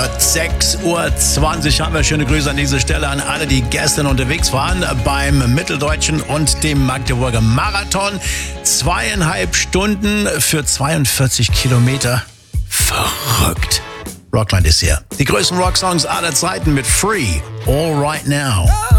6:20 Uhr haben wir schöne Grüße an dieser Stelle an alle, die gestern unterwegs waren beim Mitteldeutschen und dem Magdeburger Marathon. 2,5 Stunden für 42 Kilometer. Verrückt. Rockland ist hier. Die größten Rocksongs aller Zeiten mit Free, All Right Now.